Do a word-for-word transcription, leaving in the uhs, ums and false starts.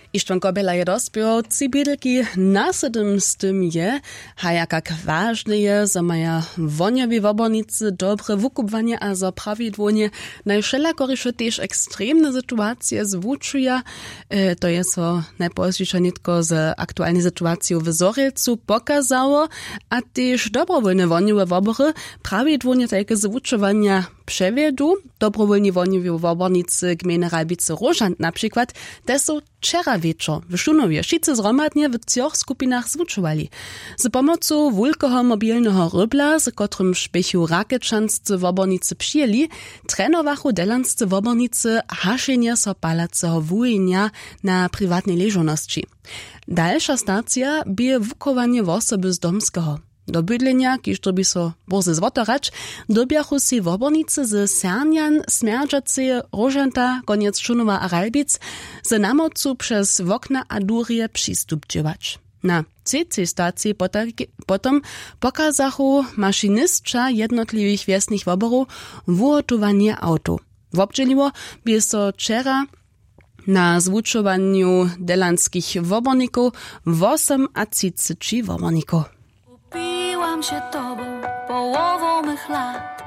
Ištvan Kobela je dospěł cibidlki následem z tym je, a jakak ważne je, za maja wonjowi wobornicy dobre wukubwanie a za prawidłonie najszelakorysze też ekstremne sytuacje zwučuja. E, to je so najpozdziejsza nitko z aktualnej sytuacją w Zorelcu pokazało, a też dobrowolne wonjowe wobory prawidłonie takie zwučowania przewiedu. Dobrowolni wonjowi wobornicy gminy Ralbice-Rożant na przykład, te są wczera wieczor w Szunowie wszyscy zromadnie w trzech skupinach zwučowali. Z pomocą wielkiego mobilnego rybla, z którym szpechu rakieczanscy wobornicy przyjęli, trenowachu delanscy wobornicy haszenia so palacego wujenia na prywatnej leżoności. Dalsza stacja bije wukowanie osoby z domskiego. Do bydlenia, kiż to by so bozy zwotorać, dobiachu si wobornicy z Sernian, Smerdżacy, Rożanta, koniec Szunowa a Ralbic, z namocu przez wokna a durje przystupdziewać. Na C C stacji potom pokazachu maszynistcza jednotliwych wiesnych woborów wuhotowanie auto. Wobdźeliło by so wczera na zwučowaniu delanskich woborników osiem a trzydzieści woborników. Upiłam się tobą połową mych lat.